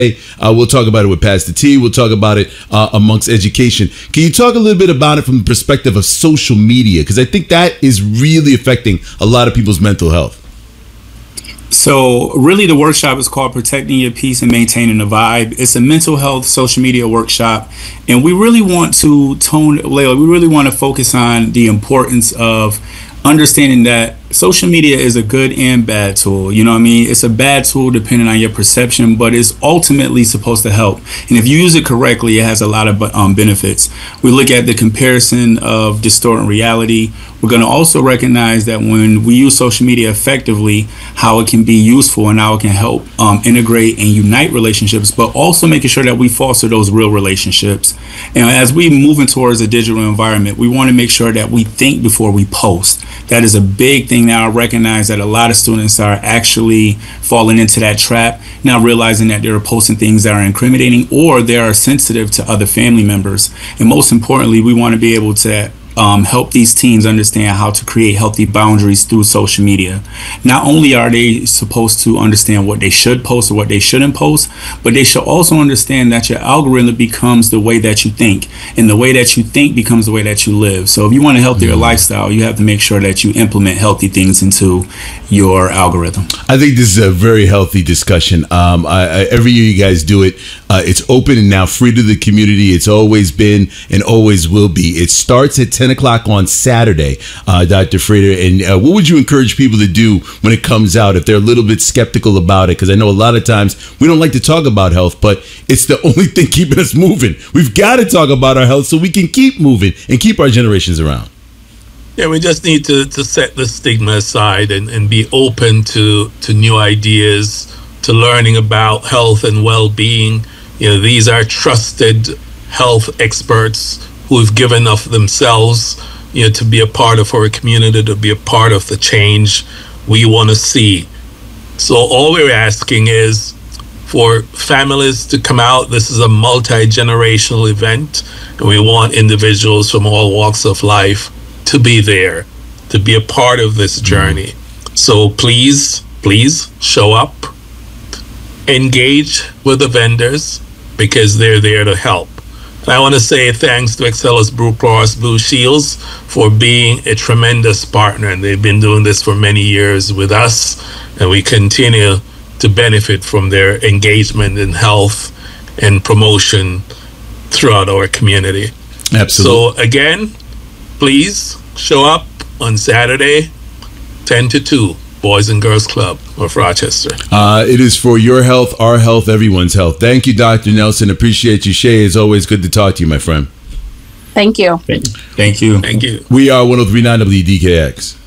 We'll talk about it with Pastor T. We'll talk about it amongst education. Can you talk a little bit about it from the perspective of social media? Because I think that is really affecting a lot of people's mental health. So really the workshop is called Protecting Your Peace and Maintaining the Vibe. It's a mental health social media workshop. And we really want to focus on the importance of understanding that social media is a good and bad tool. You know what I mean? It's a bad tool depending on your perception, but it's ultimately supposed to help. And if you use it correctly, it has a lot of benefits. We look at the comparison of distorting reality. We're going to also recognize that when we use social media effectively, how it can be useful and how it can help integrate and unite relationships, but also making sure that we foster those real relationships. And as we move towards a digital environment, we want to make sure that we think before we post. That is a big thing now. I recognize that a lot of students are actually falling into that trap, now realizing that they're posting things that are incriminating or they are sensitive to other family members. And most importantly, we want to be able to help these teens understand how to create healthy boundaries through social media. Not only are they supposed to understand what they should post or what they shouldn't post, but they should also understand that your algorithm becomes the way that you think, and the way that you think becomes the way that you live. So if you want a healthier lifestyle, you have to make sure that you implement healthy things into your algorithm. I think this is a very healthy discussion. Every year you guys do it. It's open and now free to the community. It's always been and always will be. It starts at 10 o'clock on Saturday, Dr. Frater. And what would you encourage people to do when it comes out if they're a little bit skeptical about it? Because I know a lot of times we don't like to talk about health, but it's the only thing keeping us moving. We've got to talk about our health so we can keep moving and keep our generations around. Yeah, we just need to set the stigma aside and be open to new ideas, to learning about health and well-being. You know, these are trusted health experts who've given of themselves, you know, to be a part of our community, to be a part of the change we want to see. So all we're asking is for families to come out. This is a multi-generational event, and we want individuals from all walks of life to be there, to be a part of this journey. So please show up, engage with the vendors, because they're there to help. And I want to say thanks to Excellus Blue Cross Blue Shields for being a tremendous partner. And they've been doing this for many years with us, and we continue to benefit from their engagement in health and promotion throughout our community. Absolutely. So again, please show up on Saturday, 10 to 2, Boys and Girls Club of Rochester. It is for your health, our health, everyone's health. Thank you, Dr. Nelson. Appreciate you. Shay, it's always good to talk to you, my friend. Thank you. Thank you. Thank you. We are 103.9 WDKX.